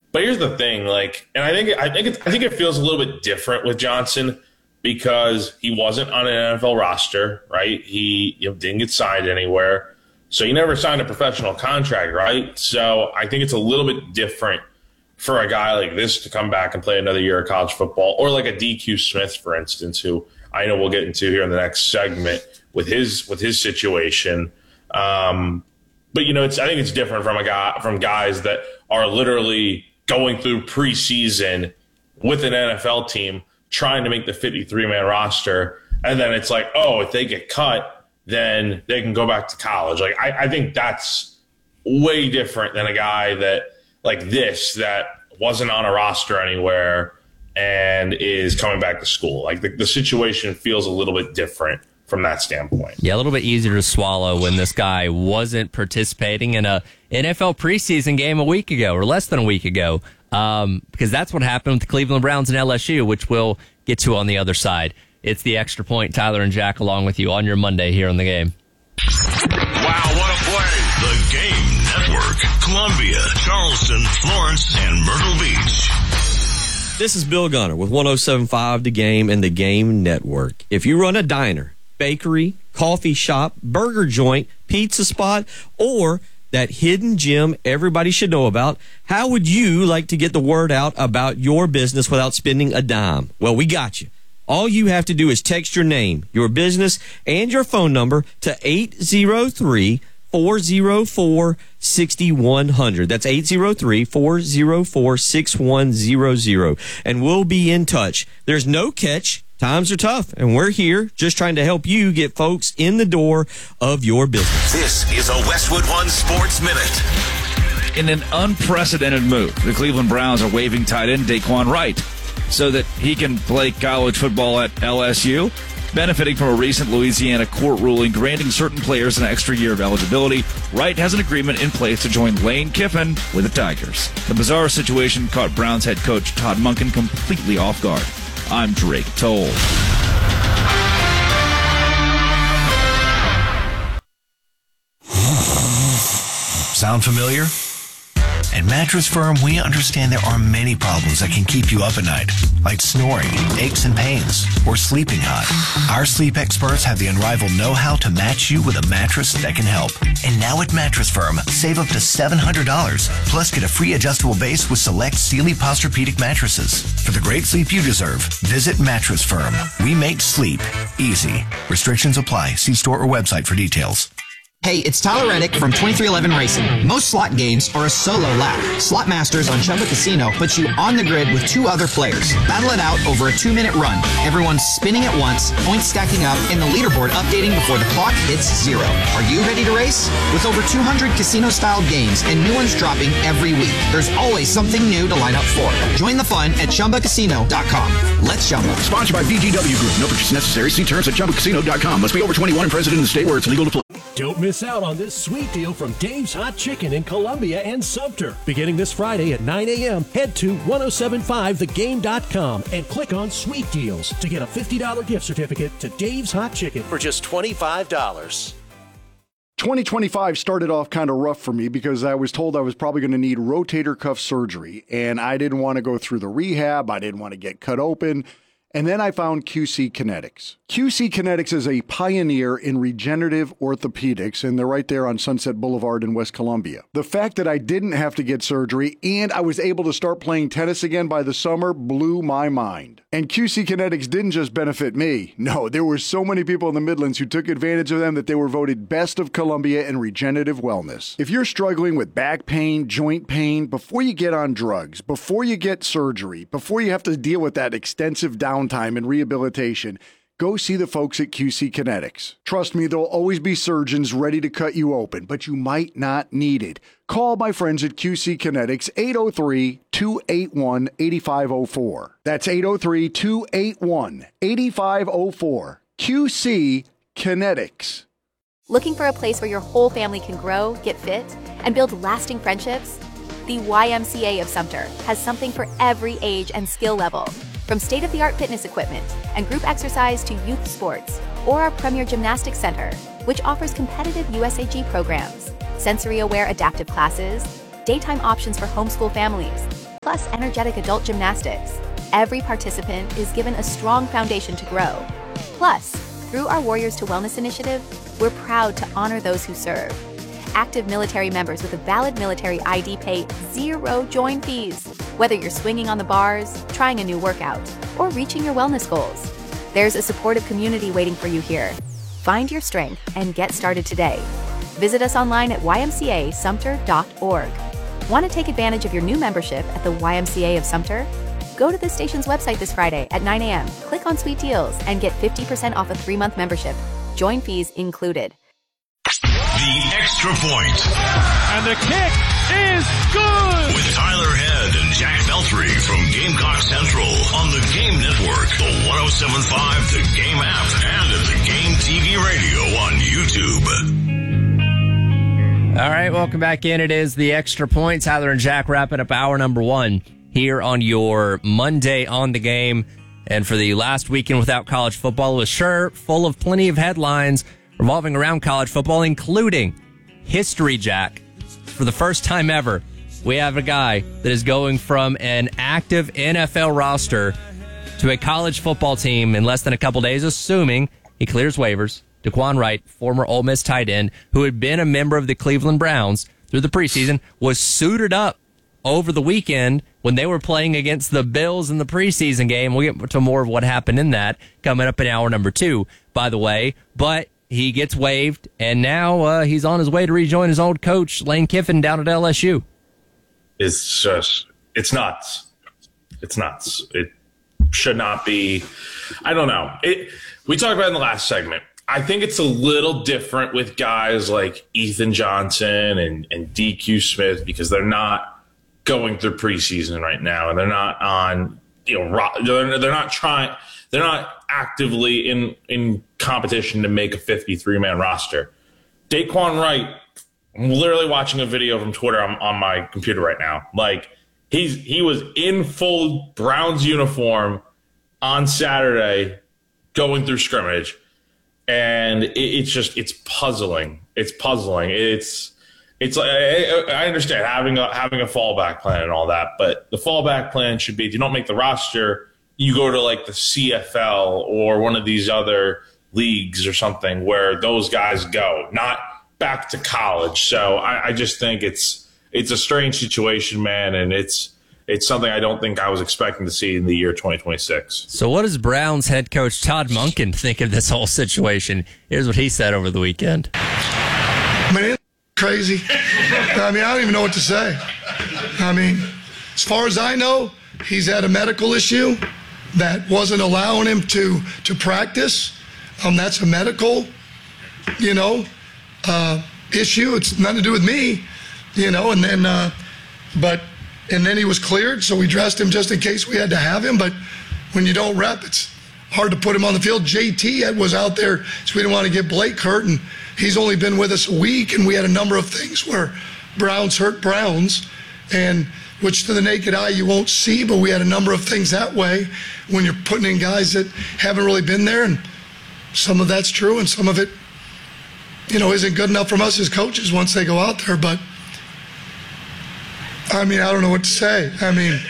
But here's the thing, and I think it feels a little bit different with Johnson because he wasn't on an NFL roster, right? He didn't get signed anywhere. So he never signed a professional contract, right? So I think it's a little bit different for a guy like this to come back and play another year of college football, or like a DQ Smith, for instance, who I know we'll get into here in the next segment with his situation. But I think it's different from guys that are literally going through preseason with an NFL team trying to make the 53-man roster, and then it's like, oh, if they get cut, then they can go back to college. I think that's way different than a guy that like this that wasn't on a roster anywhere and is coming back to school. Like the situation feels a little bit different from that standpoint. Yeah, a little bit easier to swallow when this guy wasn't participating in a NFL preseason game a week ago or less than a week ago, because that's what happened with the Cleveland Browns and LSU, which we'll get to on the other side. It's the Extra Point. Tyler and Jack along with you on your Monday here on The Game. Wow, what a play. The Game Network. Columbia, Charleston, Florence, and Myrtle Beach. This is Bill Gunner with 107.5 The Game and The Game Network. If you run a diner, bakery, coffee shop, burger joint, pizza spot, or that hidden gem everybody should know about, how would you like to get the word out about your business without spending a dime? Well, we got you. All you have to do is text your name, your business, and your phone number to 803-404-6100. That's 803-404-6100. And we'll be in touch. There's no catch. Times are tough, and we're here just trying to help you get folks in the door of your business. This is a Westwood One Sports Minute. In an unprecedented move, the Cleveland Browns are waiving tight end Daquan Wright so that he can play college football at LSU, benefiting from a recent Louisiana court ruling granting certain players an extra year of eligibility. Wright has an agreement in place to join Lane Kiffin with the Tigers. The bizarre situation caught Browns head coach Todd Monken completely off guard. I'm Drake Toll. Sound familiar? At Mattress Firm, we understand there are many problems that can keep you up at night, like snoring, aches and pains, or sleeping hot. Our sleep experts have the unrivaled know-how to match you with a mattress that can help. And now at Mattress Firm, save up to $700, plus get a free adjustable base with select Sealy Posturepedic mattresses. For the great sleep you deserve, visit Mattress Firm. We make sleep easy. Restrictions apply. See store or website for details. Hey, it's Tyler Reddick from 2311 Racing. Most slot games are a solo lap. Slot Masters on Chumba Casino puts you on the grid with two other players. Battle it out over a 2-minute run. Everyone's spinning at once, points stacking up, and the leaderboard updating before the clock hits 0. Are you ready to race? With over 200 casino-style games and new ones dropping every week, there's always something new to line up for. Join the fun at ChumbaCasino.com. Let's Chumba. Sponsored by VGW Group. No purchase necessary. See terms at ChumbaCasino.com. Must be over 21 and present in the state where it's legal to play. Don't miss out on this sweet deal from Dave's Hot Chicken in Columbia and Sumter. Beginning this Friday at 9 a.m., head to 1075thegame.com and click on Sweet Deals to get a $50 gift certificate to Dave's Hot Chicken for just $25. 2025 started off kind of rough for me because I was told I was probably going to need rotator cuff surgery, and I didn't want to go through the rehab. I didn't want to get cut open. And then I found QC Kinetics. QC Kinetics is a pioneer in regenerative orthopedics, and they're right there on Sunset Boulevard in West Columbia. The fact that I didn't have to get surgery and I was able to start playing tennis again by the summer blew my mind. And QC Kinetics didn't just benefit me. No, there were so many people in the Midlands who took advantage of them that they were voted best of Columbia in regenerative wellness. If you're struggling with back pain, joint pain, before you get on drugs, before you get surgery, before you have to deal with that extensive downtime and rehabilitation, go see the folks at QC Kinetics. Trust me, there'll always be surgeons ready to cut you open, but you might not need it. Call my friends at QC Kinetics, 803-281-8504. That's 803-281-8504. QC Kinetics. Looking for a place where your whole family can grow, get fit, and build lasting friendships? The YMCA of Sumter has something for every age and skill level. From state-of-the-art fitness equipment and group exercise to youth sports, or our premier gymnastics center, which offers competitive USAG programs, sensory-aware adaptive classes, daytime options for homeschool families, plus energetic adult gymnastics. Every participant is given a strong foundation to grow. Plus, through our Warriors to Wellness initiative, we're proud to honor those who serve. Active military members with a valid military ID pay zero join fees, whether you're swinging on the bars, trying a new workout, or reaching your wellness goals. There's a supportive community waiting for you here. Find your strength and get started today. Visit us online at ymcasumter.org. Want to take advantage of your new membership at the YMCA of Sumter? Go to the station's website this Friday at 9 a.m., click on Sweet Deals, and get 50% off a 3-month membership. Join fees included. The Extra Point. And the kick is good! With Tyler Head and Jack Beltry from Gamecock Central on the Game Network, the 107.5 The Game app, and at the Game TV radio on YouTube. All right, welcome back in. It is the Extra Point. Tyler and Jack wrapping up hour number 1 here on your Monday on the Game. And for the last weekend without college football, it was sure full of plenty of headlines revolving around college football, including history, Jack. For the first time ever, we have a guy that is going from an active NFL roster to a college football team in less than a couple days, assuming he clears waivers. DeQuan Wright, former Ole Miss tight end, who had been a member of the Cleveland Browns through the preseason, was suited up over the weekend when they were playing against the Bills in the preseason game. We'll get to more of what happened in that coming up in hour number 2, by the way. But he gets waived, and now he's on his way to rejoin his old coach, Lane Kiffin, down at LSU. It's nuts. It's nuts. It should not be. I don't know. We talked about it in the last segment. I think it's a little different with guys like Ethan Johnson and DQ Smith because they're not going through preseason right now, and they're not on. They're not trying. They're not actively in competition to make a 53-man roster. DeQuan Wright, I'm literally watching a video from Twitter on my computer right now. Like he was in full Browns uniform on Saturday going through scrimmage. And it's puzzling. It's puzzling. It's like, I understand having a fallback plan and all that, but the fallback plan should be if you don't make the roster, you go to like the CFL or one of these other leagues or something where those guys go, not back to college. So I just think it's a strange situation, man, and it's something I don't think I was expecting to see in the year 2026. So what does Browns head coach Todd Monken think of this whole situation? Here's what he said over the weekend. I mean, it's crazy. I mean, I don't even know what to say. I mean, as far as I know, he's had a medical issue that wasn't allowing him to practice. That's a medical, issue. It's nothing to do with me, and then, and then he was cleared, so we dressed him just in case we had to have him. But when you don't rep, it's hard to put him on the field. JT was out there, so we didn't want to get Blake hurt, and he's only been with us a week, and we had a number of things where Browns hurt Browns, and which to the naked eye you won't see, but we had a number of things that way when you're putting in guys that haven't really been there, and some of that's true, and some of it, isn't good enough from us as coaches once they go out there, but I mean, I don't know what to say. I mean,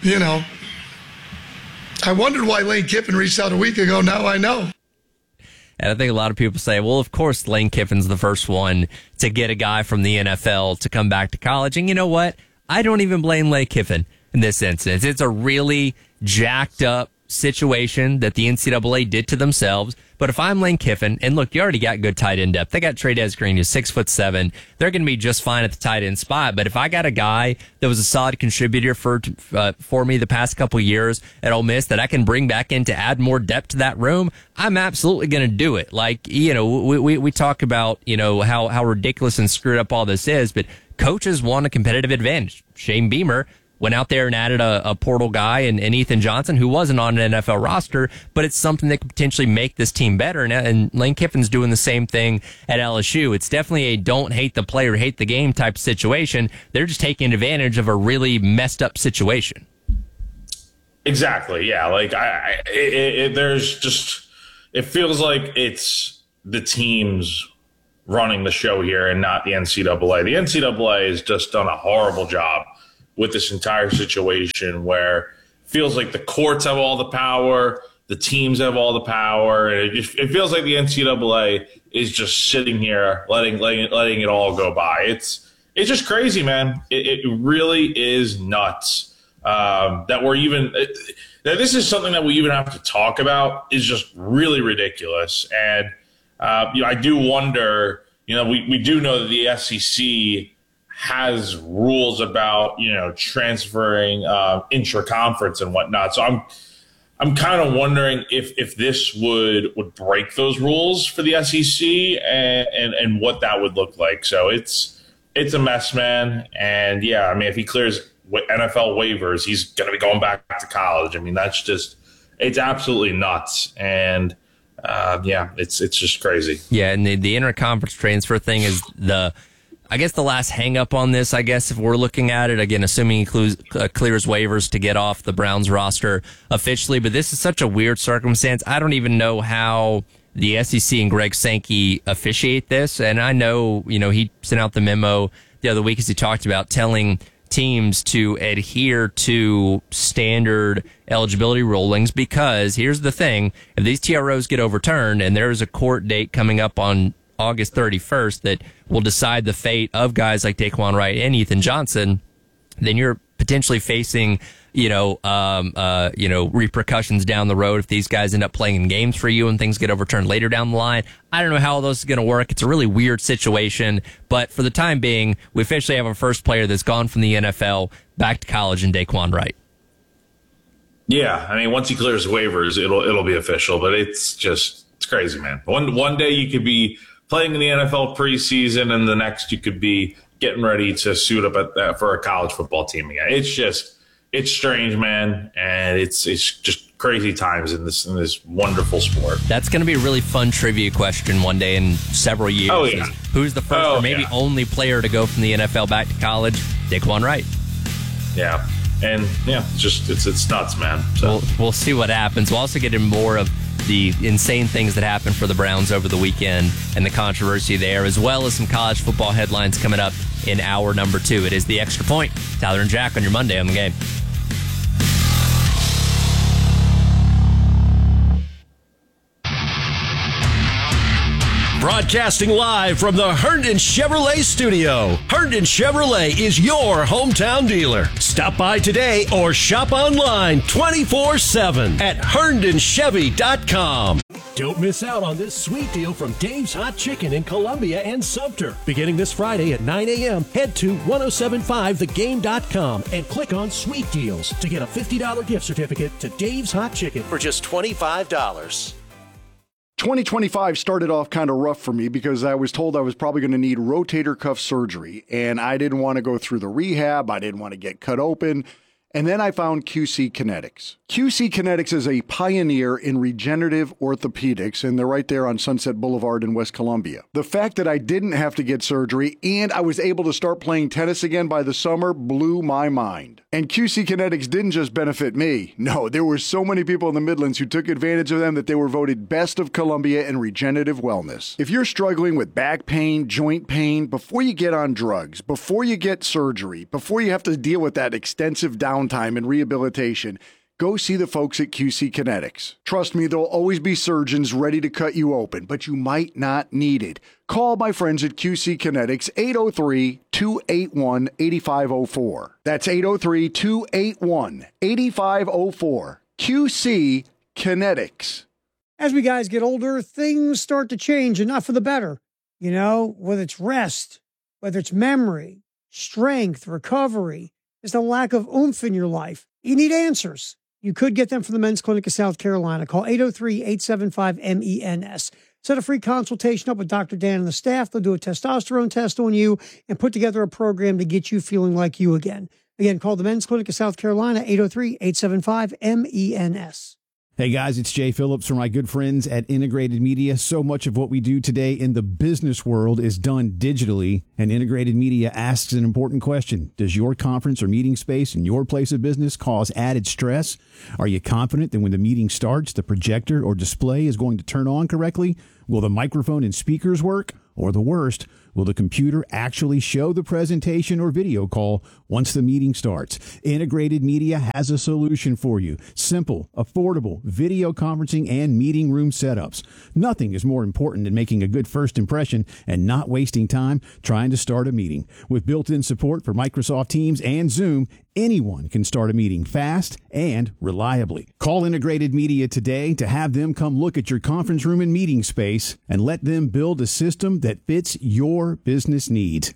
I wondered why Lane Kiffin reached out a week ago. Now I know. And I think a lot of people say, well, of course, Lane Kiffin's the first one to get a guy from the NFL to come back to college. And you know what? I don't even blame Lane Kiffin in this instance. It's a really jacked up situation that the NCAA did to themselves. But if I'm Lane Kiffin, and look, you already got good tight end depth. They got Trey Green, who's 6'7". They're going to be just fine at the tight end spot. But if I got a guy that was a solid contributor for me the past couple of years at Ole Miss that I can bring back in to add more depth to that room, I'm absolutely going to do it. Like, we talk about, how ridiculous and screwed up all this is, but coaches want a competitive advantage. Shane Beamer went out there and added a portal guy and Ethan Johnson, who wasn't on an NFL roster, but it's something that could potentially make this team better. And Lane Kiffin's doing the same thing at LSU. It's definitely a don't hate the player, hate the game type situation. They're just taking advantage of a really messed up situation. Exactly. Yeah. Like there's just, it feels like it's the teams running the show here and not the NCAA. The NCAA has just done a horrible job with this entire situation where it feels like the courts have all the power, the teams have all the power, and it feels like the NCAA is just sitting here letting it all go by. It's just crazy, man. It really is nuts that we're even that this is something that we even have to talk about is just really ridiculous. And I do wonder. We do know that the SEC has rules about transferring intra-conference and whatnot. So I'm kind of wondering if this would break those rules for the SEC and what that would look like. So it's a mess, man. And yeah, I mean, if he clears NFL waivers, he's going to be going back to college. I mean, it's absolutely nuts. And it's just crazy. Yeah, and the interconference transfer thing is the last hang up on this, I guess, if we're looking at it, again, assuming he clears waivers to get off the Browns roster officially. But this is such a weird circumstance. I don't even know how the SEC and Greg Sankey officiate this. And I know, he sent out the memo the other week, as he talked about, telling teams to adhere to standard eligibility rulings, because here's the thing: if these TROs get overturned and there is a court date coming up on August 31st that will decide the fate of guys like Daquan Wright and Ethan Johnson, then you're potentially facing repercussions down the road if these guys end up playing in games for you and things get overturned later down the line. I don't know how all this is going to work. It's a really weird situation, but for the time being, we officially have our first player that's gone from the NFL back to college in Daquan Wright. Yeah, I mean, once he clears waivers, it'll be official, but it's crazy, man. One day you could be playing in the NFL preseason, and the next you could be getting ready to suit up for a college football team again. It's strange, man, and it's just crazy times in this wonderful sport. That's going to be a really fun trivia question one day in several years. Oh, yeah. Who's the first or maybe only player to go from the NFL back to college? Daquan Wright. Yeah, and yeah, it's nuts, man. So we'll see what happens. We'll also get in more of the insane things that happened for the Browns over the weekend and the controversy there, as well as some college football headlines coming up in hour number 2. It is The Extra Point. Tyler and Jack on your Monday on the Game. Broadcasting live from the Herndon Chevrolet studio. Herndon Chevrolet is your hometown dealer. Stop by today or shop online 24/7 at HerndonChevy.com. Don't miss out on this sweet deal from Dave's Hot Chicken in Columbia and Sumter. Beginning this Friday at 9 a.m., head to 1075thegame.com and click on Sweet Deals to get a $50 gift certificate to Dave's Hot Chicken for just $25. 2025 started off kind of rough for me because I was told I was probably going to need rotator cuff surgery, and I didn't want to go through the rehab. I didn't want to get cut open. And then I found QC Kinetics. QC Kinetics is a pioneer in regenerative orthopedics, and they're right there on Sunset Boulevard in West Columbia. The fact that I didn't have to get surgery and I was able to start playing tennis again by the summer blew my mind. And QC Kinetics didn't just benefit me. No, there were so many people in the Midlands who took advantage of them that they were voted Best of Columbia in regenerative wellness. If you're struggling with back pain, joint pain, before you get on drugs, before you get surgery, before you have to deal with that extensive downtime and rehabilitation, go see the folks at QC Kinetics. Trust me, there'll always be surgeons ready to cut you open, but you might not need it. Call my friends at QC Kinetics, 803-281-8504. That's 803-281-8504. QC Kinetics. As we guys get older, things start to change, and not for the better. You know, whether it's rest, whether it's memory, strength, recovery, there's a lack of oomph in your life. You need answers. You could get them from the Men's Clinic of South Carolina. Call 803-875-MENS. Set a free consultation up with Dr. Dan and the staff. They'll do a testosterone test on you and put together a program to get you feeling like you again. Again, call the Men's Clinic of South Carolina, 803-875-MENS. Hey guys, it's Jay Phillips from my good friends at Integrated Media. So much of what we do today in the business world is done digitally, and Integrated Media asks an important question. Does your conference or meeting space in your place of business cause added stress? Are you confident that when the meeting starts, the projector or display is going to turn on correctly? Will the microphone and speakers work? Or the worst, will the computer actually show the presentation or video call once the meeting starts? Integrated Media has a solution for you. Simple, affordable video conferencing and meeting room setups. Nothing is more important than making a good first impression and not wasting time trying to start a meeting. With built-in support for Microsoft Teams and Zoom, anyone can start a meeting fast and reliably. Call Integrated Media today to have them come look at your conference room and meeting space and let them build a system that fits your business needs.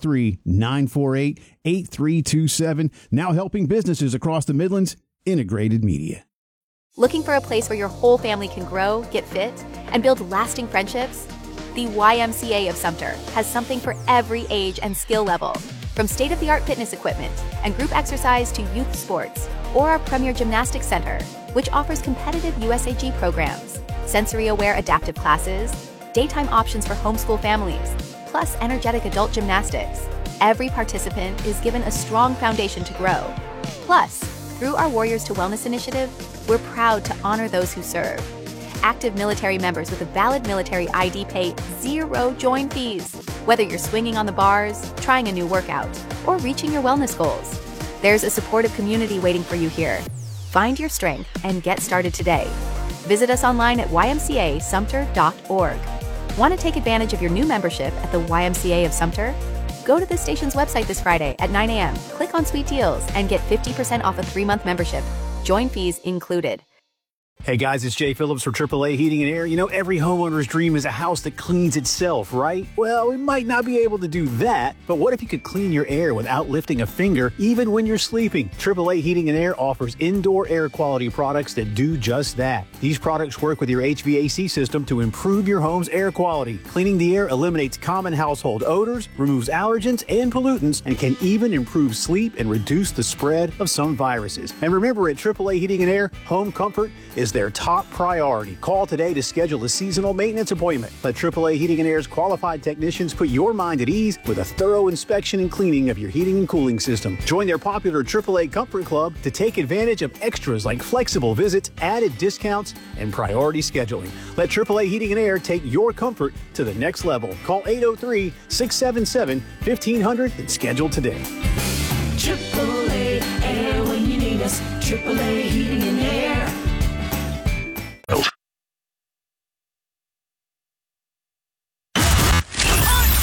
803-948-8327. Now helping businesses across the Midlands. Integrated Media. Looking for a place where your whole family can grow, get fit, and build lasting friendships? The YMCA of Sumter has something for every age and skill level. From state-of-the-art fitness equipment and group exercise to youth sports, or our premier gymnastics center, which offers competitive USAG programs, sensory-aware adaptive classes, daytime options for homeschool families, plus energetic adult gymnastics. Every participant is given a strong foundation to grow. Plus, through our Warriors to Wellness initiative, we're proud to honor those who serve. Active military members with a valid military ID pay zero join fees, whether you're swinging on the bars, trying a new workout, or reaching your wellness goals. There's a supportive community waiting for you here. Find your strength and get started today. Visit us online at ymcasumter.org. Want to take advantage of your new membership at the YMCA of Sumter? Go to the station's website this Friday at 9 a.m., click on Sweet Deals, and get 50% off a 3-month membership. Join fees included. Hey guys, it's Jay Phillips from AAA Heating and Air. You know, every homeowner's dream is a house that cleans itself, right? Well, we might not be able to do that, but what if you could clean your air without lifting a finger, even when you're sleeping? AAA Heating and Air offers indoor air quality products that do just that. These products work with your HVAC system to improve your home's air quality. Cleaning the air eliminates common household odors, removes allergens and pollutants, and can even improve sleep and reduce the spread of some viruses. And remember, at AAA Heating and Air, home comfort is their top priority. Call today to schedule a seasonal maintenance appointment. Let AAA Heating and Air's qualified technicians put your mind at ease with a thorough inspection and cleaning of your heating and cooling system. Join their popular AAA Comfort Club to take advantage of extras like flexible visits, added discounts, and priority scheduling. Let AAA Heating and Air take your comfort to the next level. Call 803-677-1500 and schedule today. AAA Air when you need us. AAA Heating and Air.